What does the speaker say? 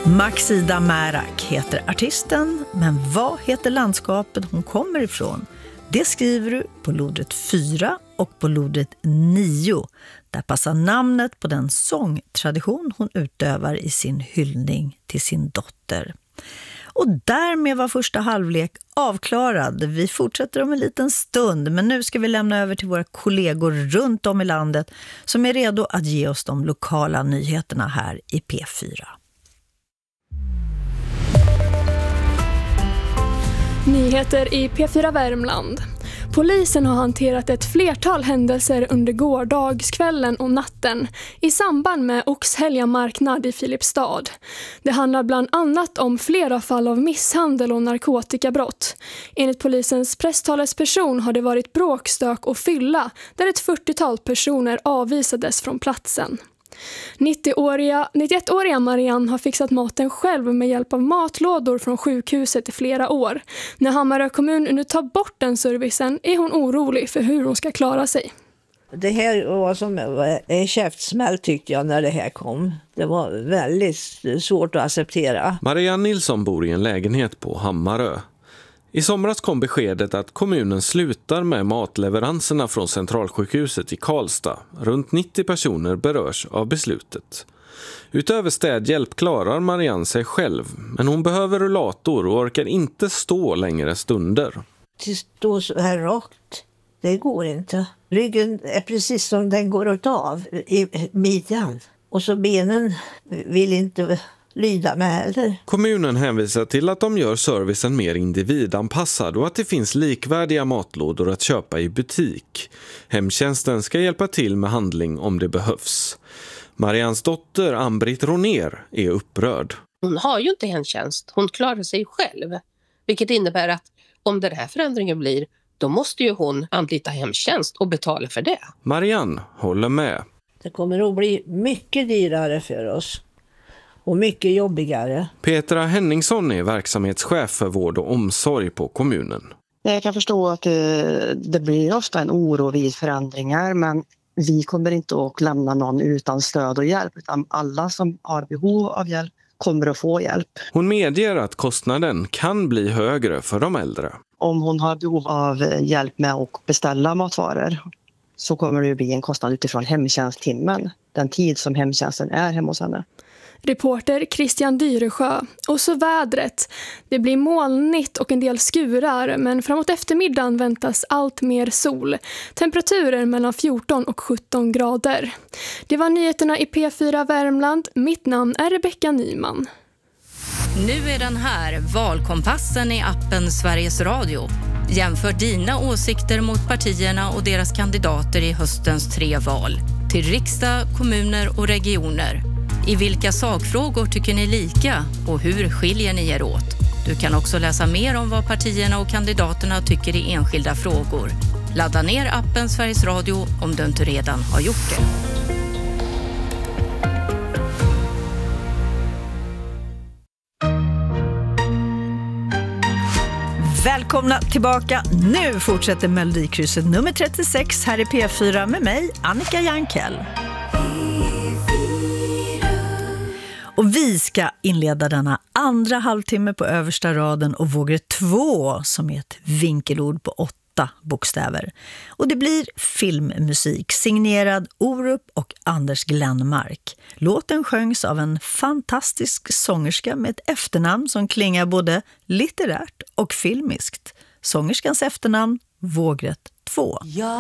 Maxida Märak heter artisten, men vad heter landskapet hon kommer ifrån? Det skriver du på lodret 4 och på lodret 9. Där passar namnet på den sångtradition hon utövar i sin hyllning till sin dotter. Och därmed var första halvlek avklarad. Vi fortsätter om en liten stund, men nu ska vi lämna över till våra kollegor runt om i landet som är redo att ge oss de lokala nyheterna här i P4. Nyheter i P4 Värmland. Polisen har hanterat ett flertal händelser under gårdagskvällen och natten i samband med Oxhälja marknad i Filipstad. Det handlar bland annat om flera fall av misshandel och narkotikabrott. Enligt polisens presstalesperson har det varit bråkstök och fylla där ett 40-tal personer avvisades från platsen. 91-åriga Marianne har fixat maten själv med hjälp av matlådor från sjukhuset i flera år. När Hammarö kommun nu tar bort den servicen är hon orolig för hur hon ska klara sig. Det här var som en käftsmäll tyckte jag när det här kom. Det var väldigt svårt att acceptera. Marianne Nilsson bor i en lägenhet på Hammarö. I somras kom beskedet att kommunen slutar med matleveranserna från centralsjukhuset i Karlstad. Runt 90 personer berörs av beslutet. Utöver städhjälp klarar Marianne sig själv, men hon behöver rullator och orkar inte stå längre stunder. Att stå så här rakt, det går inte. Ryggen är precis som den går åt av i midjan. Och så benen vill inte lyda med heller. Kommunen hänvisar till att de gör servicen mer individanpassad och att det finns likvärdiga matlådor att köpa i butik. Hemtjänsten ska hjälpa till med handling om det behövs. Marians dotter Ann-Britt Ronér är upprörd. Hon har ju inte hemtjänst. Hon klarar sig själv. Vilket innebär att om den här förändringen blir, då måste ju hon anlita hemtjänst och betala för det. Marianne håller med. Det kommer att bli mycket dyrare för oss. Och mycket jobbigare. Petra Henningsson är verksamhetschef för vård och omsorg på kommunen. Jag kan förstå att det blir ofta en oro vid förändringar, men vi kommer inte att lämna någon utan stöd och hjälp, utan alla som har behov av hjälp kommer att få hjälp. Hon medger att kostnaden kan bli högre för de äldre. Om hon har behov av hjälp med att beställa matvaror så kommer det att bli en kostnad utifrån hemtjänsttimmen, den tid som hemtjänsten är hemma hos henne. Reporter Christian Dyresjö. Och så vädret. Det blir molnigt och en del skurar, men framåt eftermiddagen väntas allt mer sol. Temperaturer mellan 14 och 17 grader. Det var nyheterna i P4 Värmland. Mitt namn är Rebecka Nyman. Nu är den här, valkompassen i appen Sveriges Radio. Jämför dina åsikter mot partierna och deras kandidater i höstens 3 val. Till riksdag, kommuner och regioner. I vilka sakfrågor tycker ni lika och hur skiljer ni er åt? Du kan också läsa mer om vad partierna och kandidaterna tycker i enskilda frågor. Ladda ner appen Sveriges Radio om du inte redan har gjort det. Välkomna tillbaka. Nu fortsätter Melodikrysset nummer 36 här i P4 med mig, Annika Jankell. Och vi ska inleda denna andra halvtimme på översta raden och vågor 2 som är ett vinkelord på 8 bokstäver. Och det blir filmmusik signerad Orup och Anders Glenmark. Låten sjöngs av en fantastisk sångerska med ett efternamn som klingar både litterärt och filmiskt. Sångerskans efternamn Vågret 2.